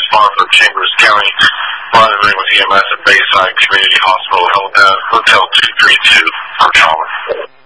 Spofford, Chambers County, monitoring with EMS at Bayside Community Hospital, Hotel 232 for trauma.